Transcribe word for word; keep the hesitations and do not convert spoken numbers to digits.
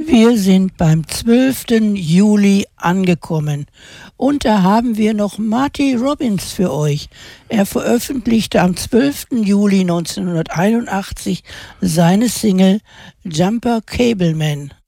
Wir sind beim zwölften Juli angekommen und da haben wir noch Marty Robbins für euch. Er veröffentlichte am zwölften Juli neunzehnhunderteinundachtzig seine Single Jumper Cable Man.